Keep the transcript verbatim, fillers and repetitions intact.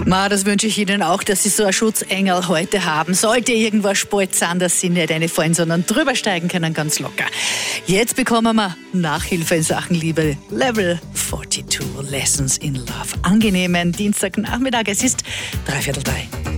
Ma, das wünsche ich Ihnen auch, dass Sie so einen Schutzengel heute haben. Sollte irgendwas Spalt sein, dass Sie nicht reinfallen, sondern drüber steigen können, ganz locker. Jetzt bekommen wir Nachhilfe in Sachen Liebe. Level zweiundvierzig, Lessons in Love. Angenehmen Dienstagnachmittag, es ist dreiviertel drei.